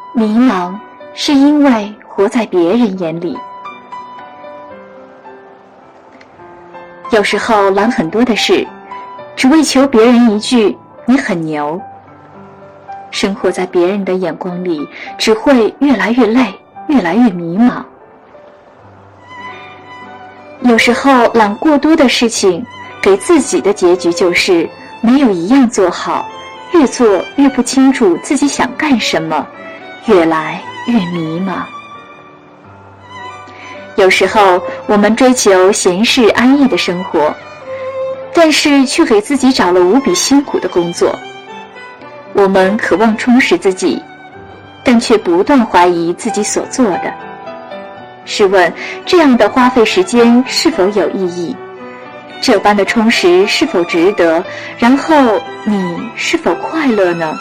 迷茫是因为活在别人眼里。有时候揽很多的事，只为求别人一句你很牛。生活在别人的眼光里，只会越来越累，越来越迷茫。有时候揽过多的事情，给自己的结局就是没有一样做好，越做越不清楚自己想干什么，越来越迷茫。有时候我们追求闲适安逸的生活，但是却给自己找了无比辛苦的工作。我们渴望充实自己，但却不断怀疑自己所做的。试问，这样的花费时间是否有意义？这般的充实是否值得？然后你是否快乐呢？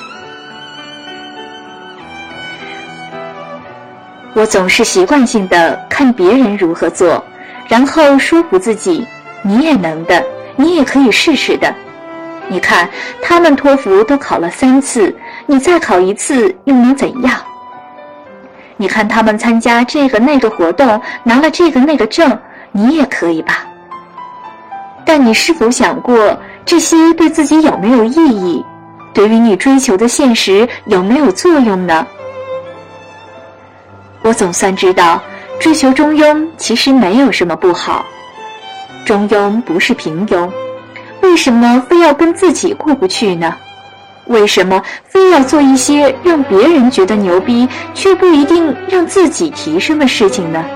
我总是习惯性的看别人如何做，然后说服自己，你也能的，你也可以试试的。你看，他们托福都考了3次，你再考1次又能怎样？你看他们参加这个那个活动，拿了这个那个证，你也可以吧？但你是否想过，这些对自己有没有意义？对于你追求的现实有没有作用呢？我总算知道，追求中庸其实没有什么不好。中庸不是平庸，为什么非要跟自己过不去呢？为什么非要做一些让别人觉得牛逼，却不一定让自己提升的事情呢？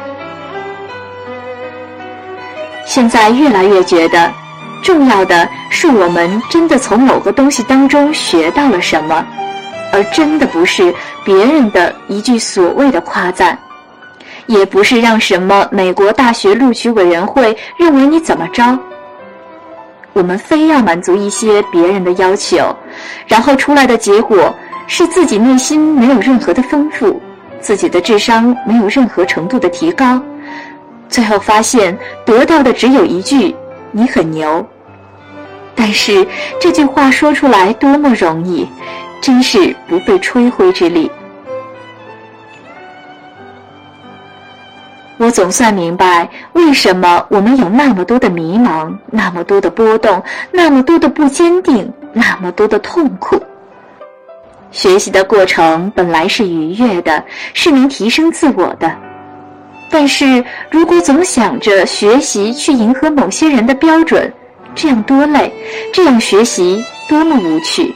现在越来越觉得，重要的是我们真的从某个东西当中学到了什么，而真的不是别人的一句所谓的夸赞，也不是让什么美国大学录取委员会认为你怎么着。我们非要满足一些别人的要求，然后出来的结果是自己内心没有任何的丰富，自己的智商没有任何程度的提高，最后发现得到的只有一句你很牛。但是这句话说出来多么容易，真是不费吹灰之力。我总算明白，为什么我们有那么多的迷茫，那么多的波动，那么多的不坚定，那么多的痛苦。学习的过程本来是愉悦的，是能提升自我的。但是如果总想着学习去迎合某些人的标准，这样多累，这样学习多么无趣。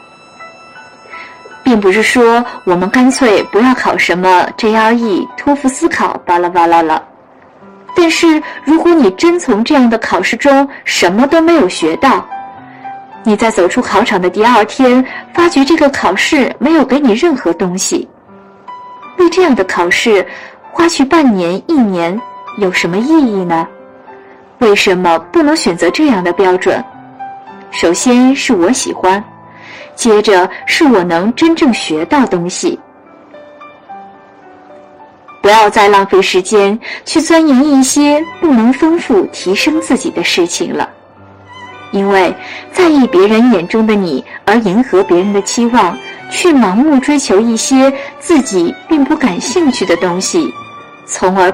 并不是说我们干脆不要考什么 GRE、托福思考巴拉巴拉了。但是如果你真从这样的考试中什么都没有学到，你在走出考场的第2天，发觉这个考试没有给你任何东西，为这样的考试花去半年、1年有什么意义呢？为什么不能选择这样的标准？首先是我喜欢，接着是我能真正学到东西。不要再浪费时间去钻研一些不能丰富提升自己的事情了，因为在意别人眼中的你而迎合别人的期望，去盲目追求一些自己并不感兴趣的东西，从而